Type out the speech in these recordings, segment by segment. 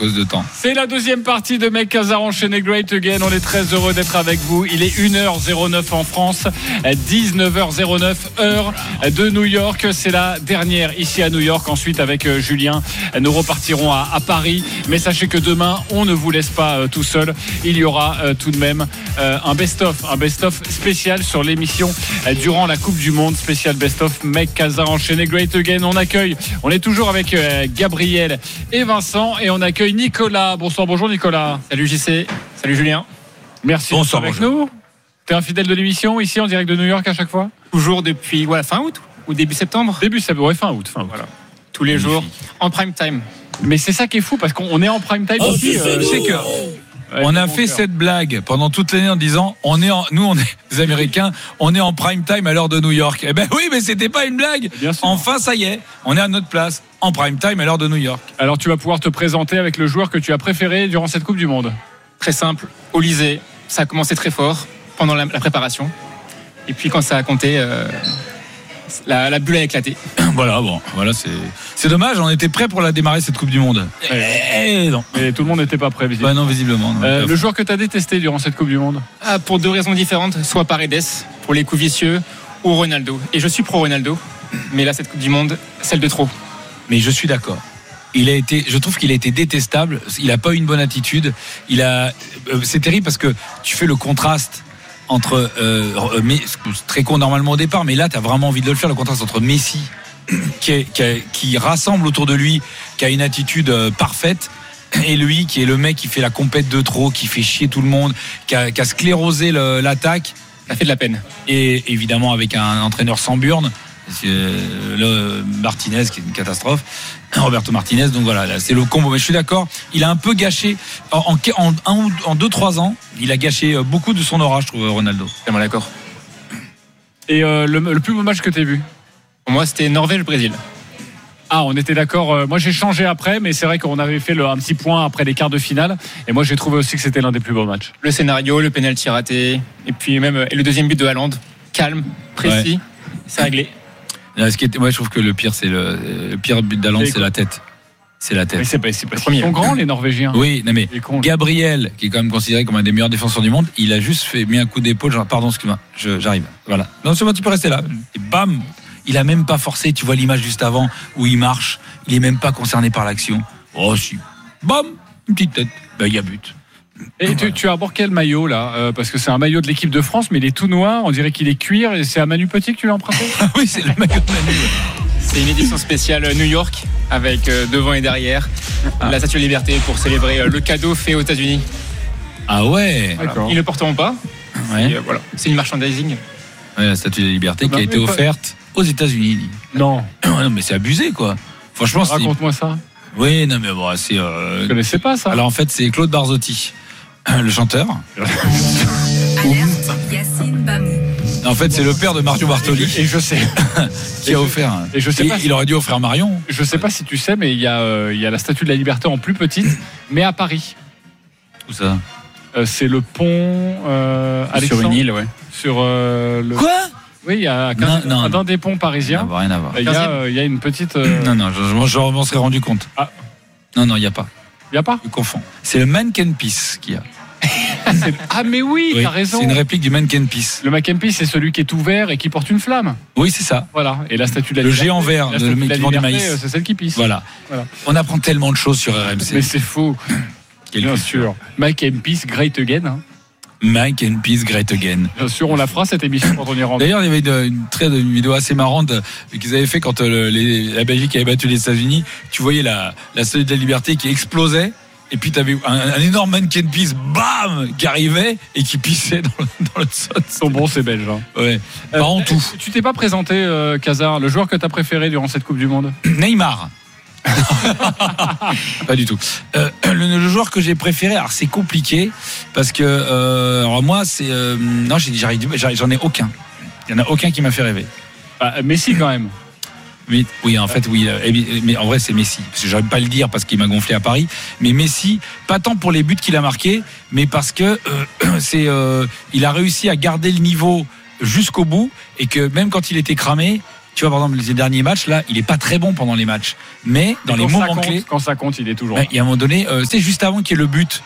cause de temps. C'est la deuxième partie de Mike Casar enchaîné Great Again. On est très heureux d'être avec vous. Il est 1h09 en France, 19h09 heure de New York. C'est la dernière ici à New York. Ensuite, avec Julien, nous repartirons à Paris. Mais sachez que demain, on ne vous laisse pas tout seul. Il y aura tout de même un best-of spécial sur l'émission durant la Coupe du Monde. Spécial best-of Mike Casar enchaîné Great Again. On est toujours avec Gabriel et Vincent et on accueille Nicolas. Bonjour Nicolas. Salut JC, salut Julien. Merci d'être avec nous. T'es un fidèle de l'émission ici en direct de New York à chaque fois? Toujours depuis fin août ou début septembre? Début septembre, ouais, fin août. Voilà. Tous les jours en prime time. Mais c'est ça qui est fou parce qu'on est en prime time aussi. C'est que on a fait cette blague pendant toute l'année en disant nous on est des Américains, on est en prime time à l'heure de New York. Eh ben oui, mais c'était pas une blague. Enfin ça y est, on est à notre place en prime time à l'heure de New York. Alors tu vas pouvoir te présenter avec le joueur que tu as préféré durant cette Coupe du Monde. Très simple, Olysée. Ça a commencé très fort pendant la préparation. Et puis quand ça a compté, la bulle a éclaté. Voilà, c'est dommage, on était prêts pour la démarrer cette Coupe du Monde. Non. Mais tout le monde n'était pas prêt, visiblement. Non, visiblement. Le joueur que tu as détesté durant cette Coupe du Monde? Pour deux raisons différentes, soit Paredes pour les coups vicieux ou Ronaldo. Et je suis pro Ronaldo, mais là cette Coupe du Monde, celle de trop. Mais je suis d'accord. Je trouve qu'il a été détestable. Il n'a pas eu une bonne attitude. C'est terrible parce que tu fais le contraste entre mais c'est très con normalement au départ, mais là tu as vraiment envie de le faire, le contraste entre Messi qui rassemble autour de lui, qui a une attitude parfaite, et lui qui est le mec qui fait la compète de trop, qui fait chier tout le monde, qui a sclérosé l'attaque. Ça fait de la peine. Et évidemment avec un entraîneur sans burne, le Martinez qui est une catastrophe, Roberto Martinez. Donc voilà, là, c'est le combo. Mais je suis d'accord, il a un peu gâché en 2-3 ans, il a gâché beaucoup de son aura, je trouve, Ronaldo. Vraiment d'accord. Et le plus beau match que tu as vu? Pour moi, c'était Norvège-Brésil. Ah, on était d'accord. Moi, j'ai changé après, mais c'est vrai qu'on avait fait un petit point après les quarts de finale. Et moi, j'ai trouvé aussi que c'était l'un des plus beaux matchs. Le scénario, le penalty raté, et puis même le deuxième but de Haaland, calme, précis, c'est réglé. Moi, je trouve que le pire, c'est le pire but d'Haaland, c'est la tête. C'est la tête. Mais c'est pas ils sont grands, les Norvégiens. Oui, non mais Gabriel, qui est quand même considéré comme un des meilleurs défenseurs du monde, il a juste mis un coup d'épaule, genre pardon, excuse-moi, j'arrive. Voilà. Non, c'est bon, tu peux rester là. Et bam, il a même pas forcé. Tu vois l'image juste avant où il marche, il est même pas concerné par l'action. Oh si, bam, une petite tête. Ben il y a but. Et tu as abordé quel maillot là parce que c'est un maillot de l'équipe de France, mais il est tout noir, on dirait qu'il est cuir, et c'est à Manu Petit que tu l'as emprunté. Oui, c'est le maillot de Manu. C'est une édition spéciale New York avec devant et derrière la Statue de la Liberté pour célébrer le cadeau fait aux États-Unis. Ah ouais. Voilà. Ils ne le porteront pas. Ouais. Voilà. C'est une merchandising. Ouais, la Statue de la Liberté qui a été offerte aux États-Unis. Non. Non, mais c'est abusé quoi. Franchement, raconte-moi ça. Oui, non mais bon, c'est. Je connaissais pas ça. Alors en fait, c'est Claude Barzotti, le chanteur. En fait, c'est le père de Mario Bartoli. Et je sais. Qui a offert. Et je sais pas. Il aurait dû offrir Marion. Je sais pas si tu sais, mais il y a la Statue de la Liberté en plus petite, mais à Paris. Où ça? C'est le pont Alexandre. Sur une île, ouais. Sur le. Quoi? Oui, il y a un des ponts parisiens. Rien à voir. Il y a une petite. Non, je m'en serais rendu compte. Ah. Non, il n'y a pas. Il n'y a pas? Je confonds. C'est le Mannequin Peace qu'il y a. Ah mais oui, t'as raison. C'est une réplique du Mannequin Peace. Le Mannequin Peace, c'est celui qui est ouvert et qui porte une flamme. Oui, c'est ça. Voilà. Et la Statue de la Le Liberté, géant vert, le mec qui vend du maïs. C'est celle qui pisse. Voilà. On apprend tellement de choses sur RMC. Mais c'est faux. Bien sûr. Mannequin Peace, Great Again. Hein. Mannequin Peace, Great Again. Bien sûr, on la fera cette émission quand on y rentre. D'ailleurs, il y avait une vidéo assez marrante qu'ils avaient fait quand la Belgique avait battu les États-Unis. Tu voyais la Statue de la Liberté qui explosait. Et puis t'avais un énorme Mannequin Peace, bam, qui arrivait et qui pissait dans le sol. Ils sont bons, c'est belge. Hein. Ouais. Par tout. Tu t'es pas présenté, Casar, le joueur que t'as préféré durant cette Coupe du Monde? Neymar. Pas du tout. Le joueur que j'ai préféré, alors c'est compliqué parce que alors moi c'est non, j'en ai aucun. Il y en a aucun qui m'a fait rêver. Messi quand même. Mais, oui, en fait, oui. Mais en vrai, c'est Messi. Parce que j'arrive pas à le dire parce qu'il m'a gonflé à Paris. Mais Messi, pas tant pour les buts qu'il a marqués, mais parce que il a réussi à garder le niveau jusqu'au bout et que même quand il était cramé, Tu vois, par exemple, les derniers matchs, là, il est pas très bon pendant les matchs. Mais dans les moments clés. Quand ça compte, il est toujours là. Il y a un moment donné, c'est juste avant qu'il y ait le but,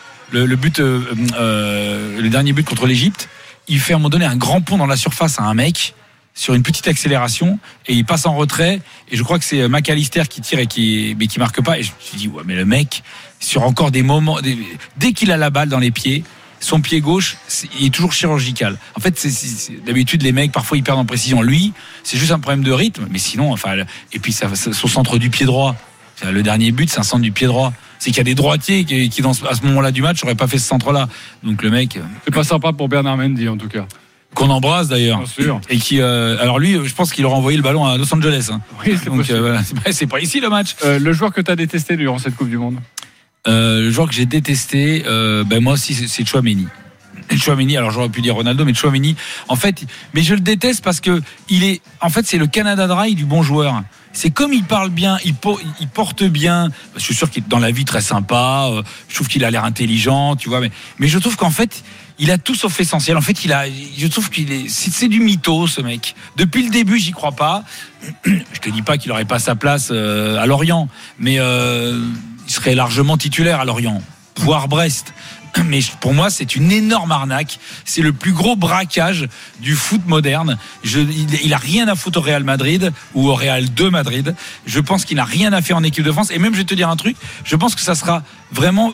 le dernier but contre l'Égypte, il fait à un moment donné un grand pont dans la surface à un mec sur une petite accélération et il passe en retrait et je crois que c'est McAllister qui tire et qui marque pas et je me suis dit ouais mais le mec sur encore des moments dès qu'il a la balle dans les pieds son pied gauche il est toujours chirurgical. En fait c'est d'habitude les mecs parfois ils perdent en précision, lui c'est juste un problème de rythme mais sinon enfin et puis ça, son centre du pied droit, le dernier but c'est un centre du pied droit. C'est qu'il y a des droitiers qui à ce moment-là du match n'auraient pas fait ce centre-là. Donc le mec c'est pas sympa pour Bernard Mendy en tout cas. Qu'on embrasse d'ailleurs. Bien sûr. Et qui, alors lui, je pense qu'il aurait envoyé le ballon à Los Angeles. Hein. Oui, c'est donc voilà, c'est pas ici le match. Le joueur que tu as détesté durant cette Coupe du Monde. Le joueur que j'ai détesté, moi aussi, c'est Tchouaméni. Tchouaméni, alors j'aurais pu dire Ronaldo, mais Tchouaméni, en fait, mais je le déteste parce que c'est le Canada Dry du bon joueur. C'est comme il parle bien, il porte bien. Je suis sûr qu'il est dans la vie très sympa. Je trouve qu'il a l'air intelligent, tu vois. Mais je trouve qu'en fait, il a tout sauf l'essentiel. En fait, je trouve c'est du mytho, ce mec. Depuis le début, j'y crois pas. Je te dis pas qu'il aurait pas sa place à Lorient, mais il serait largement titulaire à Lorient, voire Brest. Mais pour moi, c'est une énorme arnaque. C'est le plus gros braquage du foot moderne. Il a rien à foutre au Real Madrid ou au Real de Madrid. Je pense qu'il n'a rien à faire en équipe de France. Et même, je vais te dire un truc. Je pense que ça sera vraiment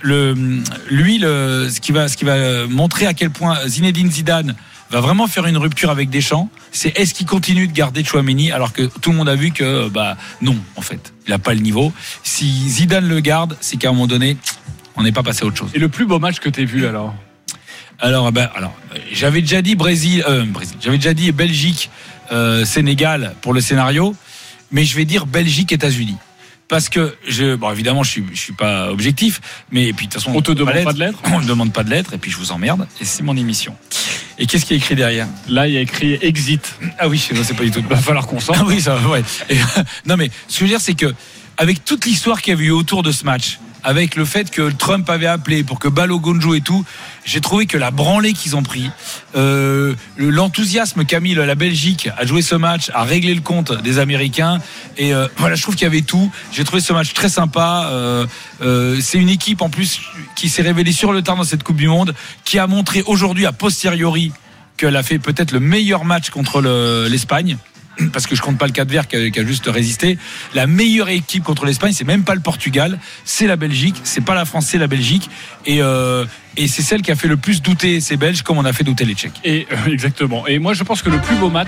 ce qui va montrer à quel point Zinedine Zidane va vraiment faire une rupture avec Deschamps. C'est est-ce qu'il continue de garder Tchouaméni alors que tout le monde a vu que non, en fait, il n'a pas le niveau. Si Zidane le garde, c'est qu'à un moment donné, on n'est pas passé à autre chose. Et le plus beau match que tu as vu alors j'avais déjà dit j'avais déjà dit Belgique, Sénégal pour le scénario, mais je vais dire Belgique, États-Unis. Parce que évidemment je suis pas objectif, mais et puis de toute façon on te demande pas de l'être. On ne demande pas de l'être et puis je vous emmerde et c'est mon émission. Et qu'est-ce qui est écrit derrière ? Là, il y a écrit exit. Ah oui, c'est pas du tout. Va falloir qu'on sorte. Ah oui, ça ouais. Non mais ce que je veux dire c'est que avec toute l'histoire qu'il y avait eu autour de ce match, avec le fait que Trump avait appelé pour que Balogun joue et tout, j'ai trouvé que la branlée qu'ils ont pris, l'enthousiasme qu'a mis la Belgique à jouer ce match, à régler le compte des Américains, et je trouve qu'il y avait tout. J'ai trouvé ce match très sympa. C'est une équipe en plus qui s'est révélée sur le tard dans cette Coupe du Monde, qui a montré aujourd'hui a posteriori qu'elle a fait peut-être le meilleur match contre l'Espagne. Parce que je compte pas le Cap-Vert qui a juste résisté. La meilleure équipe contre l'Espagne, c'est même pas le Portugal, c'est la Belgique, c'est pas la France, c'est la Belgique, et c'est celle qui a fait le plus douter ces Belges, comme on a fait douter les Tchèques. Et exactement. Et moi, je pense que le plus beau match,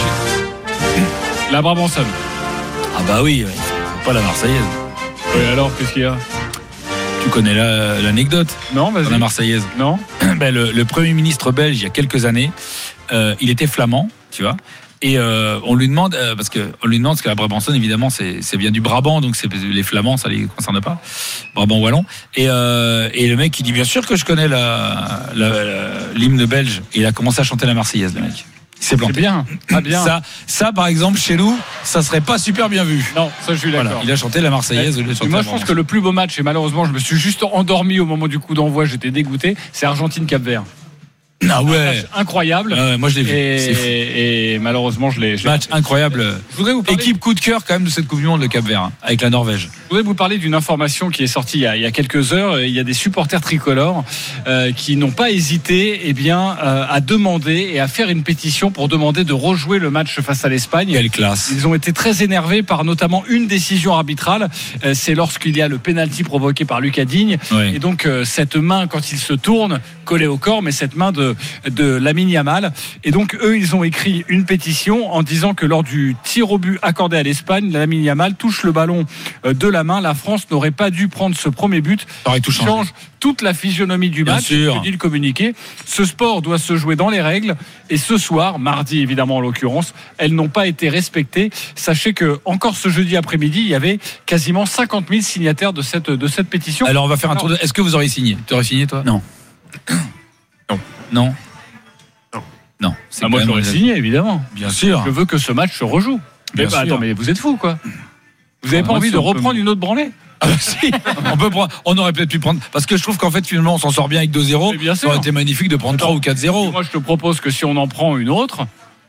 la Brabançonne. Ah bah oui, pas la Marseillaise. Oui, alors qu'est-ce qu'il y a ? Tu connais l'anecdote ? Non, vas-y. La Marseillaise. Non. Le Premier ministre belge, il y a quelques années, il était flamand, tu vois. Et on lui demande parce que la Brabançonne évidemment c'est bien du Brabant, donc c'est les Flamands, ça les concerne pas, Brabant wallon, et le mec il dit bien sûr que je connais l'hymne belge, et il a commencé à chanter la Marseillaise, le mec. Il s'est planté. C'est bien. Ah bien. Ça par exemple chez nous ça serait pas super bien vu. Non, ça je suis d'accord. Voilà, il a chanté la Marseillaise. Moi je pense que le plus beau match, et malheureusement je me suis juste endormi au moment du coup d'envoi, j'étais dégoûté, c'est Argentine-Cap-Vert. Ah ouais, incroyable. Moi je l'ai vu. Et malheureusement je l'ai. Match incroyable. Je voudrais vous parler... Équipe coup de cœur quand même de cette Coupe du Monde, le Cap-Vert, avec la Norvège. Je voudrais vous parler d'une information qui est sortie il y a quelques heures. Il y a des supporters tricolores qui n'ont pas hésité à demander et à faire une pétition pour demander de rejouer le match face à l'Espagne. Quelle classe. Ils ont été très énervés par notamment une décision arbitrale. C'est lorsqu'il y a le pénalty provoqué par Lucas Digne. Oui. Et donc cette main, quand il se tourne, collée au corps, mais cette main de Lamine Yamal. Et donc eux, ils ont écrit une pétition en disant que lors du tir au but accordé à l'Espagne, Lamine Yamal touche le ballon de la main. La France n'aurait pas dû prendre ce premier but. Ça aurait tout changé. Change toute la physionomie du match. Je dis le communiqué. Ce sport doit se jouer dans les règles. Et ce soir, mardi évidemment en l'occurrence, elles n'ont pas été respectées. Sachez que encore ce jeudi après-midi, il y avait quasiment 50 000 signataires de cette pétition. Alors on va faire un tour de... Est-ce que vous auriez signé ? Tu aurais signé toi ? Non. Non. Moi je l'aurais signé évidemment. Bien sûr. Je veux que ce match se rejoue. Mais attends, mais vous êtes fous quoi. Vous n'avez pas envie de reprendre une autre branlée ? Si, on aurait peut-être pu prendre, parce que je trouve qu'en fait finalement on s'en sort bien avec 2-0. Bien sûr. Ça aurait été magnifique de prendre 3 ou 4-0. Moi je te propose que si on en prend une autre,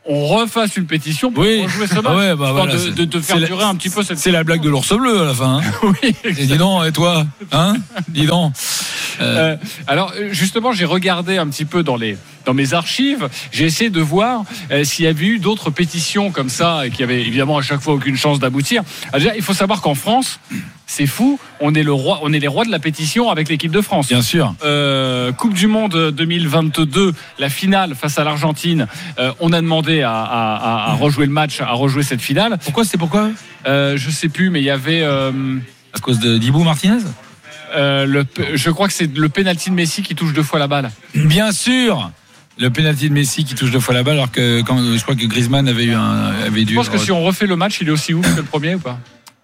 on refasse une pétition pour rejouer ce match. Ouais, bah voilà, de faire durer un petit peu cette. C'est la blague de l'ours bleu à la fin. Hein. Oui. Et dis donc, et toi, hein, dis donc. Alors justement, j'ai regardé un petit peu dans mes archives, j'ai essayé de voir s'il y avait eu d'autres pétitions comme ça et qui avaient évidemment à chaque fois aucune chance d'aboutir. Alors, déjà, il faut savoir qu'en France, c'est fou, on est les rois de la pétition avec l'équipe de France. Bien sûr. Coupe du Monde 2022, la finale face à l'Argentine, on a demandé à rejouer le match, à rejouer cette finale. Pourquoi Je sais plus, mais il y avait à cause de Dibou Martinez. Je crois que c'est le pénalty de Messi qui touche 2 fois la balle. Bien sûr. Le pénalty de Messi qui touche 2 fois la balle, alors que je crois que Griezmann avait dû. Je pense que si on refait le match, il est aussi ouf que le premier ou pas?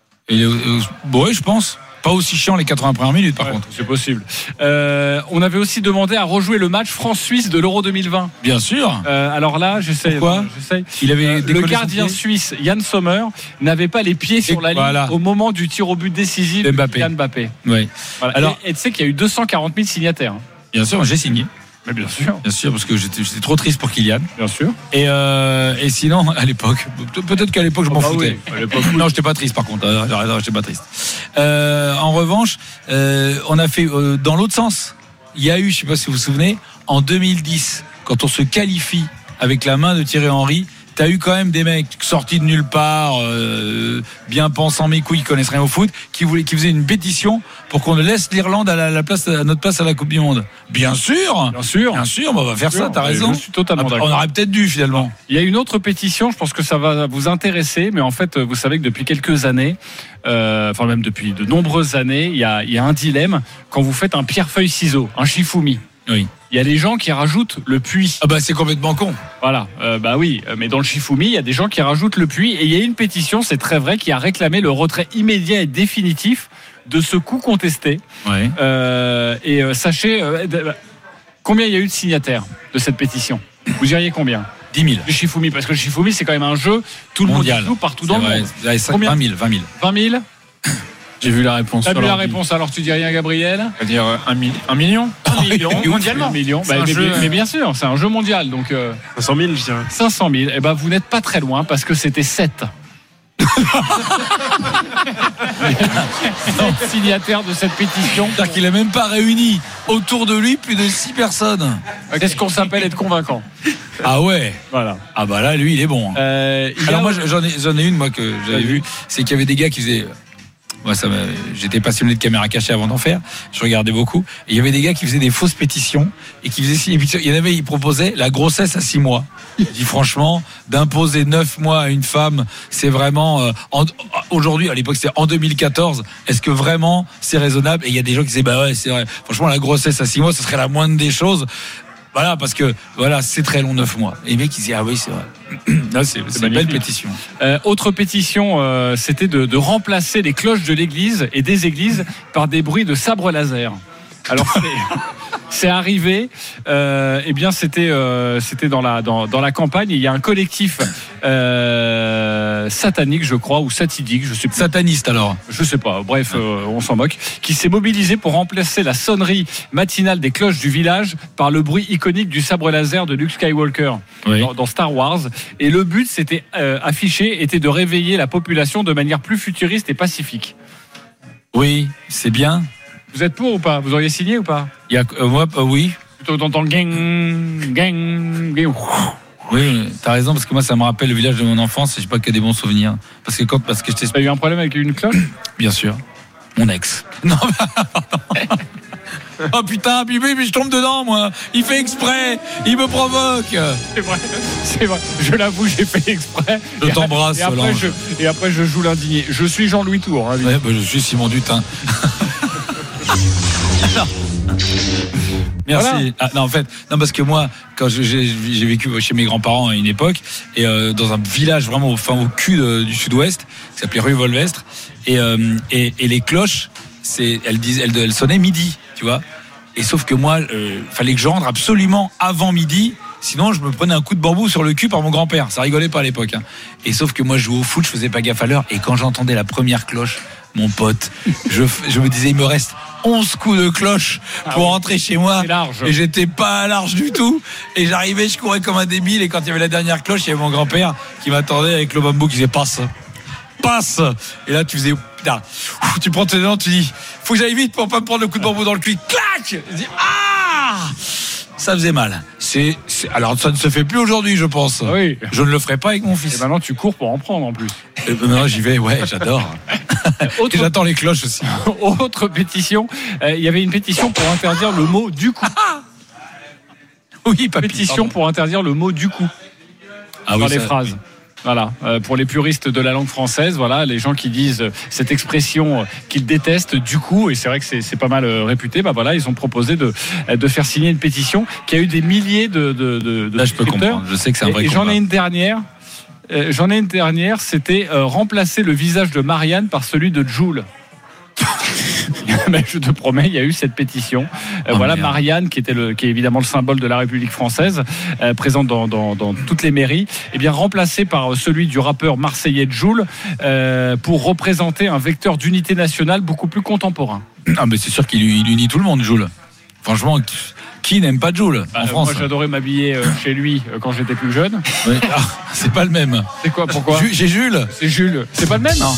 Oui, je pense. Pas aussi chiant les 80 premières minutes, par contre. C'est possible. On avait aussi demandé à rejouer le match France-Suisse de l'Euro 2020. Bien sûr. Alors là, j'essaie. Pourquoi ? Il avait le gardien suisse Yann Sommer n'avait pas les pieds sur la ligne au moment du tir au but décisif de Kylian Mbappé. Oui. Voilà. Alors, et tu sais qu'il y a eu 240 000 signataires. Bien sûr, j'ai signé. Mais bien sûr, parce que j'étais trop triste pour Kylian. Bien sûr. Et sinon, à l'époque, peut-être qu'à l'époque je m'en foutais. Oui. Non, j'étais pas triste par contre. J'étais pas triste. En revanche, on a fait dans l'autre sens. Il y a eu, je sais pas si vous vous souvenez, en 2010, quand on se qualifie avec la main de Thierry Henry. T'as eu quand même des mecs sortis de nulle part, bien pensants mes couilles, qui connaissent rien au foot, qui faisaient une pétition pour qu'on laisse l'Irlande à notre place à la Coupe du Monde. Bien sûr, on va faire ça. T'as raison. Je suis totalement d'accord. On aurait peut-être dû finalement. Il y a une autre pétition. Je pense que ça va vous intéresser, mais en fait, vous savez que depuis quelques années, enfin même depuis de nombreuses années, il y a un dilemme quand vous faites un pierre-feuille-ciseau, un Shifumi. Oui. Il y a des gens qui rajoutent le puits. Ah bah c'est complètement con. Voilà, oui, mais dans le Shifumi, il y a des gens qui rajoutent le puits et il y a une pétition, c'est très vrai, qui a réclamé le retrait immédiat et définitif de ce coup contesté. Ouais. Sachez combien il y a eu de signataires de cette pétition. Vous diriez combien? 10 000. Du Shifumi, parce que le Shifumi c'est quand même un jeu, tout le monde joue partout dans le monde. Combien? 20 000. 20 000. J'ai vu la réponse. T'as vu la réponse, alors tu dis rien, Gabriel? C'est-à-dire 1 million mondialement. 1 million. Mais bien sûr, c'est un jeu mondial. Donc 500 000, je dirais. 500 000. Eh ben, vous n'êtes pas très loin parce que c'était 7. 7 signataires de cette pétition. C'est-à-dire qu'il n'a même pas réuni autour de lui plus de 6 personnes. Qu'est-ce qu'on s'appelle être convaincant? Ah ouais. Voilà. Ah bah là, lui, il est bon. Alors moi, j'en ai une moi que j'avais vue, c'est qu'il y avait des gars qui faisaient. Moi, j'étais passionné de caméra cachée avant d'en faire. Je regardais beaucoup. Et il y avait des gars qui faisaient des fausses pétitions et qui faisaient signer. Il y en avait, ils proposaient la grossesse à 6 mois. Je dis franchement, d'imposer 9 mois à une femme, c'est vraiment aujourd'hui, à l'époque c'était en 2014. Est-ce que vraiment c'est raisonnable? Et il y a des gens qui disaient bah ouais, c'est vrai. Franchement, la grossesse à 6 mois, ce serait la moindre des choses. Voilà, parce que voilà, c'est très long, 9 mois. Et les mecs ils disaient ah oui, c'est vrai. Là, c'est une belle pétition. Autre pétition, c'était de remplacer les cloches de l'église et des églises par des bruits de sabre laser. Alors c'est arrivé. Eh bien, c'était dans la campagne. Il y a un collectif satanique, je crois, ou satidique, je sais plus. Sataniste alors. Je sais pas. Bref, on s'en moque. Qui s'est mobilisé pour remplacer la sonnerie matinale des cloches du village par le bruit iconique du sabre laser de Luke Skywalker dans Star Wars. Et le but, c'était affiché, était de réveiller la population de manière plus futuriste et pacifique. Oui, c'est bien. Vous êtes pour ou pas? Vous auriez signé ou pas? Moi, oui. Plutôt dans le gang. Oui, t'as raison, parce que moi, ça me rappelle le village de mon enfance et je sais pas qu'il y a des bons souvenirs. Parce que je t'ai. T'as eu un problème avec une cloche? Bien sûr. Mon ex. Non, oh putain, mais je tombe dedans, moi. Il fait exprès. Il me provoque. C'est vrai. Je l'avoue, j'ai fait exprès. Je t'embrasse, Solange. Et après, je joue l'indigné. Je suis Jean-Louis Tour. Hein, ouais, je suis Simon Dutin. Merci. Voilà. Ah, non, en fait, parce que moi, quand j'ai vécu chez mes grands-parents à une époque, et dans un village vraiment au cul du sud-ouest, qui s'appelait rue Volvestre, et les cloches, elles sonnaient midi, tu vois. Et sauf que moi, fallait que je rentre absolument avant midi. Sinon, je me prenais un coup de bambou sur le cul par mon grand-père. Ça rigolait pas à l'époque. Hein. Et sauf que moi, je jouais au foot, je faisais pas gaffe à l'heure. Et quand j'entendais la première cloche, mon pote, je me disais, il me reste 11 coups de cloche pour rentrer chez moi. C'est large. Et j'étais pas large du tout. Et j'arrivais, je courais comme un débile. Et quand il y avait la dernière cloche, il y avait mon grand-père qui m'attendait avec le bambou qui disait passe. Et là, tu faisais, putain, tu prends tes dents, tu dis, faut que j'aille vite pour pas me prendre le coup de bambou dans le cul. Clac! Je dis, ça faisait mal. Alors, ça ne se fait plus aujourd'hui, je pense. Oui. Je ne le ferai pas avec mon fils. Et maintenant, tu cours pour en prendre en plus. Non, j'y vais, ouais, j'adore. Et j'attends les cloches aussi. Autre pétition, il y avait une pétition pour interdire le mot du coup. Oui, papy, Pétition pardon. pour interdire le mot du coup dans les phrases. Voilà, pour les puristes de la langue française, voilà, les gens qui disent cette expression qu'ils détestent du coup, et c'est vrai que c'est pas mal réputé, bah voilà, ils ont proposé de faire signer une pétition qui a eu des milliers de Là, je peux souscripteurs. comprendre. Je sais que c'est un vrai Et combat. j'en ai une dernière, c'était remplacer le visage de Marianne par celui de Jules. Mais je te promets, il y a eu cette pétition. Voilà, merde. Marianne, qui est évidemment le symbole de la République française, présente dans toutes les mairies, et bien remplacée par celui du rappeur marseillais Jul, pour représenter un vecteur d'unité nationale beaucoup plus contemporain. Ah, mais c'est sûr qu'il unit tout le monde, Jules. Franchement, qui n'aime pas Jules en France? Moi, j'adorais m'habiller chez lui quand j'étais plus jeune. Oui. Ah, c'est pas le même. C'est quoi? Pourquoi? J'ai Jules. C'est Jules. C'est pas le même? Non.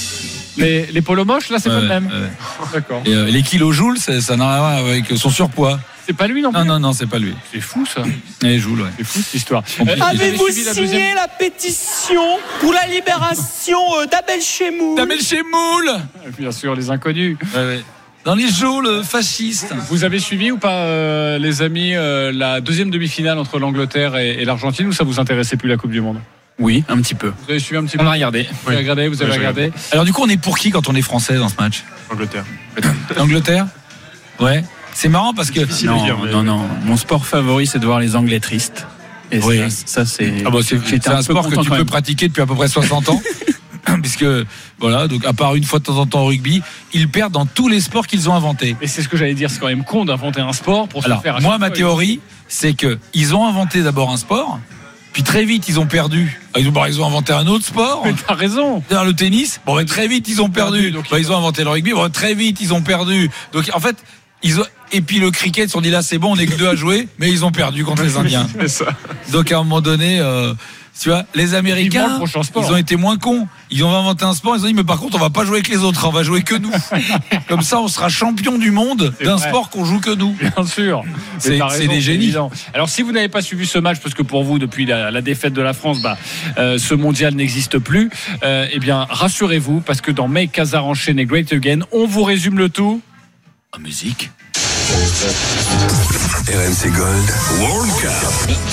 Les polos moches, là, c'est pas le même. D'accord. Et les kilojoules, ça n'a rien à voir avec son surpoids. C'est pas lui non plus. Non, c'est pas lui. C'est fou ça. Et Jules, ouais. C'est fou cette histoire. Avez-vous suivi la signé deuxième- la pétition pour la libération d'Abel Chemoul? T'amènes chez Moule. Bien sûr, les inconnus. Dans les Joules fascistes. Vous avez suivi ou pas, les amis, la deuxième demi-finale entre l'Angleterre et l'Argentine, ou ça vous intéressait plus la Coupe du Monde? Oui, un petit peu. Vous avez suivi un petit peu? On a regardé. Vous avez regardé, vous avez regardé. Alors du coup, on est pour qui quand on est français dans ce match? Angleterre. L'Angleterre. Ouais. C'est marrant parce que Non. Mon sport favori, c'est de voir les Anglais tristes. Et Oui. ça c'est. Ah bah, c'est J'étais un un peu sport que content tu quand peux même. pratiquer depuis à peu près 60 ans. Puisque, voilà, donc à part une fois de temps en temps au rugby, ils perdent dans tous les sports qu'ils ont inventés. Et c'est ce que j'allais dire, c'est quand même con d'inventer un sport pour se Alors, faire. à moi, chaque ma fois. théorie, c'est qu'ils ont inventé d'abord un sport, puis très vite, ils ont perdu. Ils ont inventé un autre sport. Mais t'as raison. C'est-à-dire le tennis. Bon, mais très vite, ils ont perdu. Donc, Ils ont inventé le rugby. Bon, très vite, ils ont perdu. Donc, en fait, et puis le cricket, ils se sont dit là, c'est bon, on est que deux à jouer, mais ils ont perdu contre les Indiens. C'est ça. Donc, à un moment donné, tu vois, les Vivement Américains, le prochain sport. ils ont été moins cons. Ils ont inventé un sport. Ils ont dit, mais par contre, on va pas jouer avec les autres. On va jouer que nous. Comme ça, on sera champion du monde C'est d'un vrai. sport qu'on joue que nous. Bien sûr. C'est- Mais t'as c'est raison, des génies. évident. Alors, si vous n'avez pas suivi ce match, parce que pour vous, depuis la défaite de la France, ce mondial n'existe plus, eh bien, rassurez-vous, parce que dans Make Hazard enchaîne et Great Again, on vous résume le tout. En musique. RMC Gold World Cup.